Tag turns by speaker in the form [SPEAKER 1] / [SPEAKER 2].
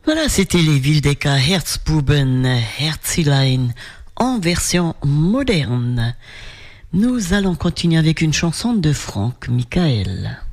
[SPEAKER 1] Voilà, c'était les Wildecker Herzbuben, Herzilein, en version moderne. Nous allons continuer avec une chanson de Franck Michael.